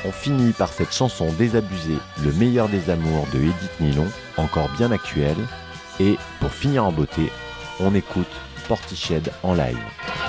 On finit par cette chanson désabusée, Le meilleur des amours de Edith Nylon, encore bien actuelle. Et pour finir en beauté, on écoute Portiched en live.